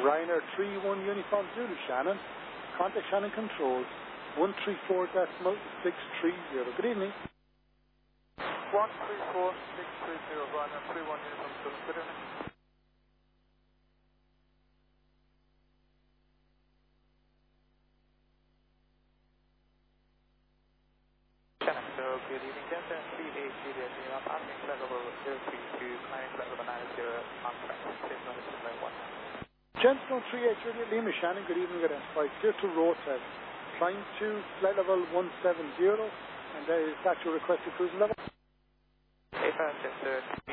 Ryanair 31 Uniform Zulu Shannon. Contact Shannon Controls 134.630. Good evening. 134.630 Ryanair 31 Uniform Zulu. Good evening. Shannon, so good evening. Delta 38 Juliet, you are passing flight level 032, climbing flight level 90 on track. Please notice flight 1. Gentleman 38 Juliet Lima Shannon. Good evening. Good Enterprise. Clear to Rotel. Climb to flight level 170, and is that your requested cruising level? 856,